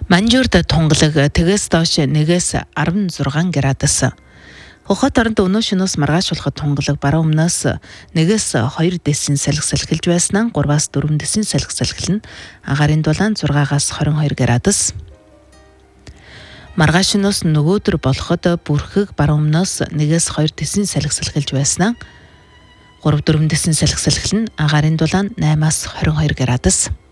Манжуурд тунгалаг тэгээс доош 1-16 градус. Хохот оронд өнөө шөнөөс маргааш болоход тунгалаг баруун өмнөөс 1-2 дэсийн салхи салхилж байснаа 3-4 дэсийн салхи салхилна. Агаарын дулаан 6-22 градус. Маргааш шөнөөс нөгөөдөр болоход бүрхэг баруун өмнөөс 1-2 дэсийн салхи салхилж байснаа 3-4 дэсийн салхи салхилна. Агаарын дулаан 8-22 градус.